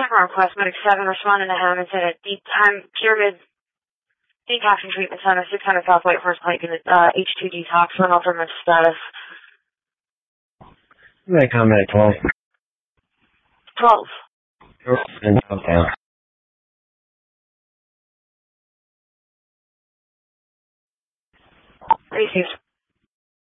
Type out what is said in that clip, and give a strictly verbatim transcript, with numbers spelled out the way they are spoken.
background request, Medic seven responding to him and said at Deep Time Pyramid Detoxing Treatment Center, six hundred South White First Pike, in the uh, H two detox, for an alternate status. Medic on Medic twelve. twelve. Okay. Received.